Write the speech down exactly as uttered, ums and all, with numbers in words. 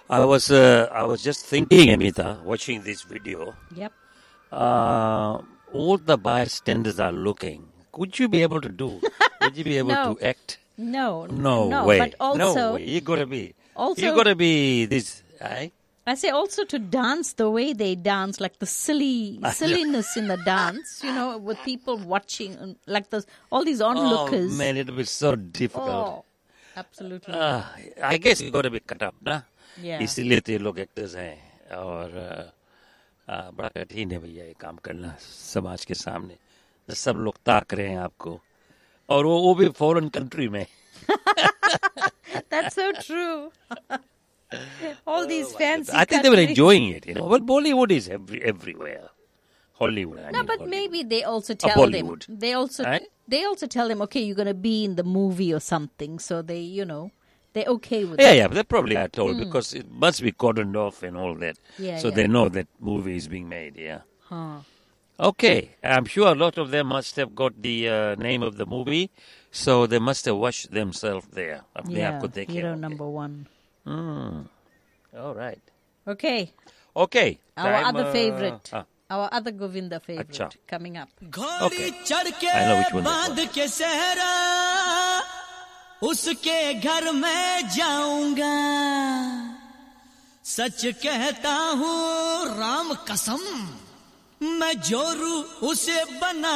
I was uh, I was just thinking, Amita, watching this video. Yep. Uh, all the bystanders are looking. Could you be able to do? Would you be able No. to act? No, No, no, way. but also, no way. You gotta be. also- you gotta be this. Eh? I say also to dance the way they dance, like the silly silliness in the dance, you know, with people watching, and like the all these onlookers. Oh man, it will be so difficult. Oh, absolutely. Ah, I guess you gotta be cut up, ना? Yeah. इसीलिए तो ये लोग actors हैं और आ, आ, बड़ा कठिन है भैया ये काम करना समाज के सामने सब लोग ताक रहे हैं आपको और वो वो भी फॉरेन कंट्री में. That's so true. All these fancy. I think they were countries. enjoying it, you know. Well, Bollywood is every, everywhere. Hollywood. I No, mean but Hollywood. maybe they also Uh, tell them. Bollywood. They also Right? they also tell them, okay, you're gonna be in the movie or something, so they, you know, they're okay with Yeah, it. yeah, they probably are told because it must be cordoned off and all that. Yeah, so yeah. they know that movie is being made, yeah. Huh. Okay, I'm sure a lot of them must have got the uh, name of the movie, so they must have watched themselves there. अपने Yeah, आप को देखे hero होंगे. number one. Hmm. All right. Okay, Okay. our time, other uh, favorite, ah, our other Govinda favorite अच्छा. coming up. Okay. चढ़ के I know which one that बांध was. के सहरा उसके घर में जाऊंगा सच कहता हूँ राम कसम मैं जोरू उसे बना